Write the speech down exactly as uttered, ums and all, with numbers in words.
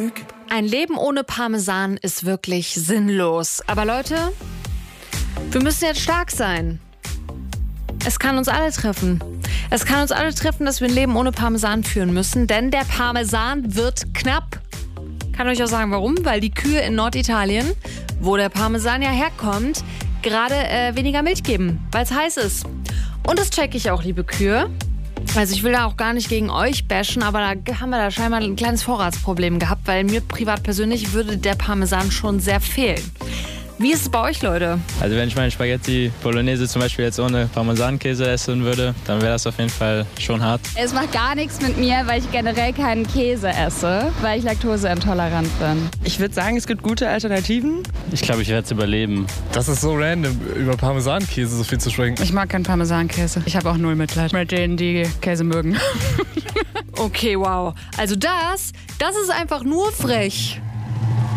Glück. Ein Leben ohne Parmesan ist wirklich sinnlos. Aber Leute, wir müssen jetzt stark sein. Es kann uns alle treffen. Es kann uns alle treffen, dass wir ein Leben ohne Parmesan führen müssen, denn der Parmesan wird knapp. Kann euch auch sagen, warum? Weil die Kühe in Norditalien, wo der Parmesan ja herkommt, gerade äh, weniger Milch geben, weil es heiß ist. Und das checke ich auch, liebe Kühe. Also ich will da auch gar nicht gegen euch bashen, aber da haben wir da scheinbar ein kleines Vorratsproblem gehabt, weil mir privat persönlich würde der Parmesan schon sehr fehlen. Wie ist es bei euch, Leute? Also wenn ich meine Spaghetti Bolognese zum Beispiel jetzt ohne Parmesankäse essen würde, dann wäre das auf jeden Fall schon hart. Es macht gar nichts mit mir, weil ich generell keinen Käse esse, weil ich laktoseintolerant bin. Ich würde sagen, es gibt gute Alternativen. Ich glaube, ich werde es überleben. Das ist so random, über Parmesankäse so viel zu sprechen. Ich mag keinen Parmesankäse. Ich habe auch null Mitleid mit denen, die Käse mögen. Okay, wow. Also das, das ist einfach nur frech.